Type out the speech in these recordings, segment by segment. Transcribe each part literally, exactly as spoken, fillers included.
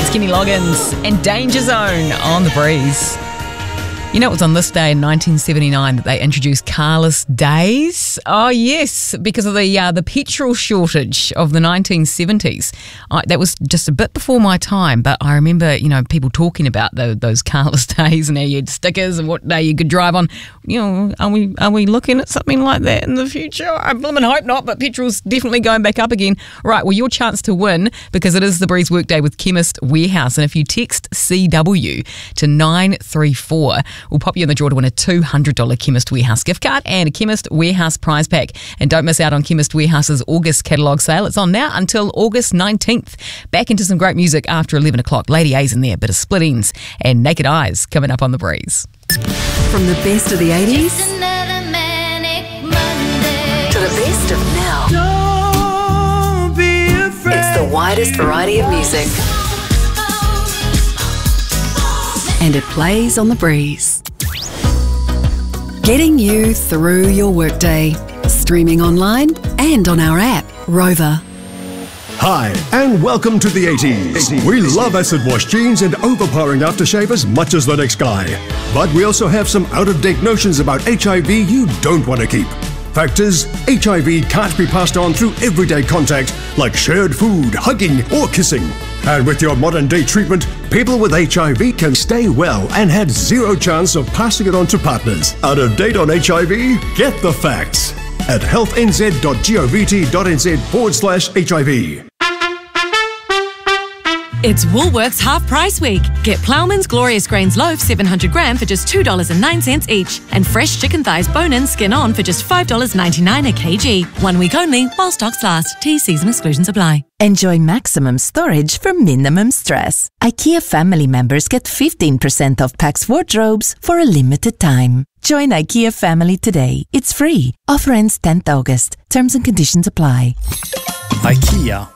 It's Kenny Loggins and Danger Zone on the Breeze. You know, it was on this day in nineteen seventy-nine that they introduced carless days. Oh, yes, because of the uh, the petrol shortage of the nineteen seventies. I, that was just a bit before my time, but I remember, you know, people talking about the, those carless days and how you had stickers and what day you could drive on. You know, are we are we looking at something like that in the future? I blooming hope not, but petrol's definitely going back up again. Right, well, your chance to win, because it is the Breeze Workday with Chemist Warehouse, and if you text C W to nine three four, we'll pop you in the draw to win a two hundred dollars Chemist Warehouse gift card and a Chemist Warehouse prize pack. And don't miss out on Chemist Warehouse's August catalogue sale. It's on now until August nineteenth. Back into some great music after eleven o'clock. Lady A's in there, bit of Split Ends and Naked Eyes coming up on the Breeze. From the best of the eighties to the best of now. Don't be afraid. It's the widest variety of music. And it plays on the Breeze. Getting you through your workday. Streaming online and on our app, Rover. Hi, and welcome to the eighties. We love acid wash jeans and overpowering aftershave as much as the next guy. But we also have some out-of-date notions about H I V you don't want to keep. Fact is, H I V can't be passed on through everyday contact like shared food, hugging, or kissing. And with your modern-day treatment, people with H I V can stay well and had zero chance of passing it on to partners. Out of date on H I V? Get the facts at healthnz.govt.nz forward slash HIV. It's Woolworths Half Price Week. Get Ploughman's Glorious Grains Loaf seven hundred gram for just two dollars and nine cents each, and fresh chicken thighs bone-in skin-on for just five dollars ninety-nine a kg. One week only while stocks last. T Cs and exclusions apply. Enjoy maximum storage for minimum stress. IKEA family members get fifteen percent off Pax wardrobes for a limited time. Join IKEA family today. It's free. Offer ends tenth August. Terms and conditions apply. IKEA.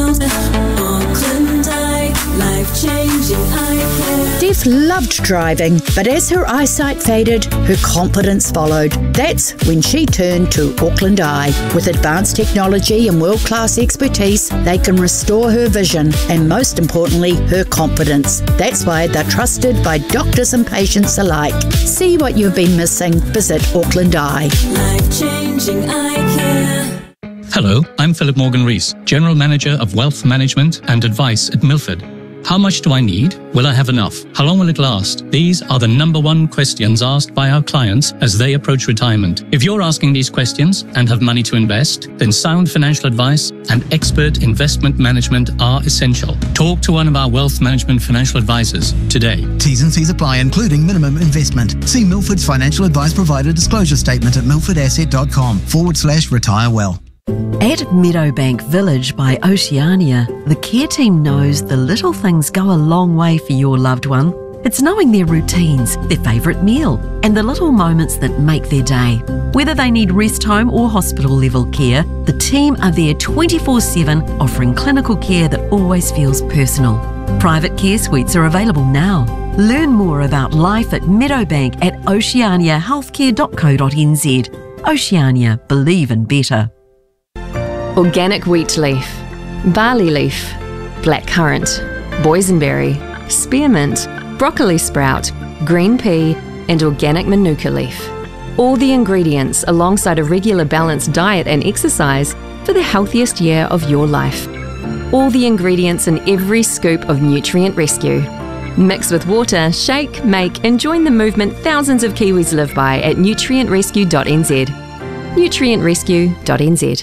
Life-changing eye care. Steph loved driving, but as her eyesight faded, her confidence followed. That's when she turned to Auckland Eye. With advanced technology and world-class expertise, they can restore her vision and, most importantly, her confidence. That's why they're trusted by doctors and patients alike. See what you've been missing. Visit Auckland Eye. Life-changing eye care. Hello, I'm Philip Morgan-Rees, General Manager of Wealth Management and Advice at Milford. How much do I need? Will I have enough? How long will it last? These are the number one questions asked by our clients as they approach retirement. If you're asking these questions and have money to invest, then sound financial advice and expert investment management are essential. Talk to one of our wealth management financial advisors today. T's and C's apply, including minimum investment. See Milford's financial advice provider disclosure statement at milfordasset.com forward slash retire well. At Meadowbank Village by Oceania, the care team knows the little things go a long way for your loved one. It's knowing their routines, their favourite meal, and the little moments that make their day. Whether they need rest home or hospital level care, the team are there twenty-four seven, offering clinical care that always feels personal. Private care suites are available now. Learn more about life at Meadowbank at oceania healthcare dot co dot n z. Oceania, believe in better. Organic wheat leaf, barley leaf, blackcurrant, boysenberry, spearmint, broccoli sprout, green pea, and organic manuka leaf. All the ingredients alongside a regular balanced diet and exercise for the healthiest year of your life. All the ingredients in every scoop of Nutrient Rescue. Mix with water, shake, make, and join the movement thousands of Kiwis live by at nutrient rescue dot n z. nutrient rescue dot n z.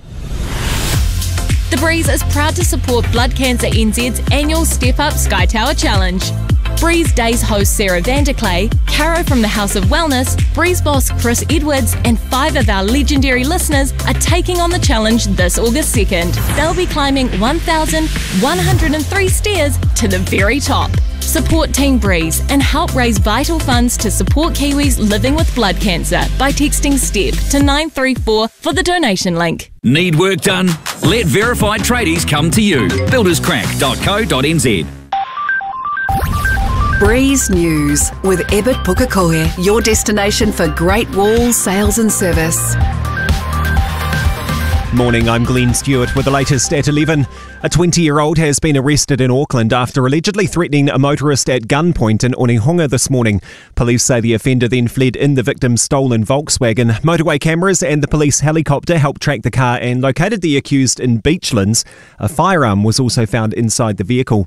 The Breeze is proud to support Blood Cancer N Z's annual Step Up Sky Tower Challenge. Breeze Days host Sarah Vanderclay, Caro from the House of Wellness, Breeze boss Chris Edwards, and five of our legendary listeners are taking on the challenge this August second. They'll be climbing one thousand one hundred three stairs to the very top. Support Team Breeze and help raise vital funds to support Kiwis living with blood cancer by texting STEP to nine three four for the donation link. Need work done? Let verified tradies come to you. builders crack dot co dot n z. Breeze News with Ebert Pukekohe, your destination for great wall sales and service. Morning, I'm Glenn Stewart with the latest at eleven. A twenty-year-old has been arrested in Auckland after allegedly threatening a motorist at gunpoint in Onehunga this morning. Police say the offender then fled in the victim's stolen Volkswagen. Motorway cameras and the police helicopter helped track the car and located the accused in Beachlands. A firearm was also found inside the vehicle.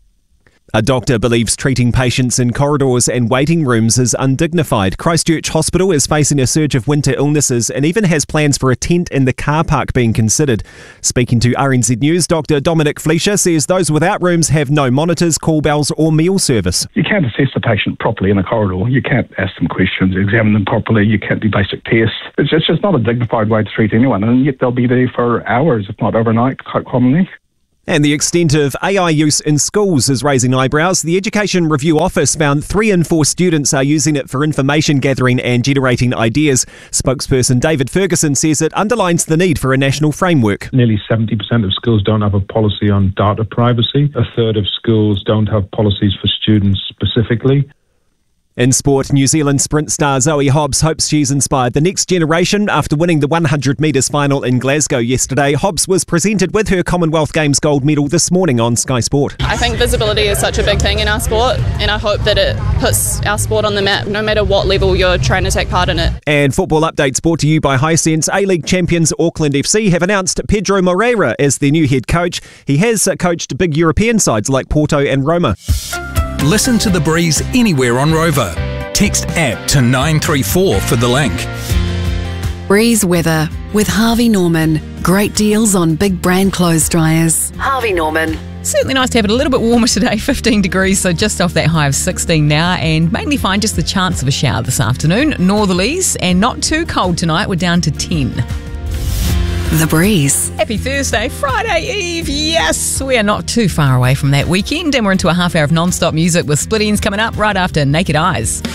A doctor believes treating patients in corridors and waiting rooms is undignified. Christchurch Hospital is facing a surge of winter illnesses and even has plans for a tent in the car park being considered. Speaking to R N Z News, Doctor Dominic Fleischer says those without rooms have no monitors, call bells or meal service. You can't assess the patient properly in a corridor. You can't ask them questions, examine them properly. You can't do basic tests. It's just, it's just not a dignified way to treat anyone, and yet they'll be there for hours, if not overnight, quite commonly. And the extent of A I use in schools is raising eyebrows. The Education Review Office found three in four students are using it for information gathering and generating ideas. Spokesperson David Ferguson says it underlines the need for a national framework. Nearly seventy percent of schools don't have a policy on data privacy. A third of schools don't have policies for students specifically. In sport, New Zealand sprint star Zoe Hobbs hopes she's inspired the next generation. After winning the one hundred metres final in Glasgow yesterday, Hobbs was presented with her Commonwealth Games gold medal this morning on Sky Sport. I think visibility is such a big thing in our sport, and I hope that it puts our sport on the map no matter what level you're trying to take part in it. And football updates brought to you by Hisense. A-League champions Auckland F C have announced Pedro Moreira as their new head coach. He has coached big European sides like Porto and Roma. Listen to The Breeze anywhere on Rover. Text app to nine three four for the link. Breeze weather with Harvey Norman. Great deals on big brand clothes dryers. Harvey Norman. Certainly nice to have it a little bit warmer today, fifteen degrees, so just off that high of sixteen now, and mainly fine, just the chance of a shower this afternoon. Northerlies, and not too cold tonight, we're down to ten. The Breeze. Happy Thursday, Friday Eve. Yes, we are not too far away from that weekend, and we're into a half hour of non-stop music with Split Ends coming up right after Naked Eyes.